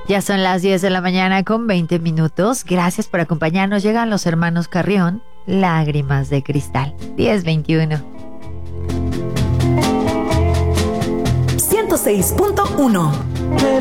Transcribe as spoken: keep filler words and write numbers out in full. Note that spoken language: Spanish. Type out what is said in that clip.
Ya son las diez de la mañana con veinte minutos. Gracias por acompañarnos. Llegan los hermanos Carrión, Lágrimas de Cristal. diez veintiuno. ciento seis punto uno.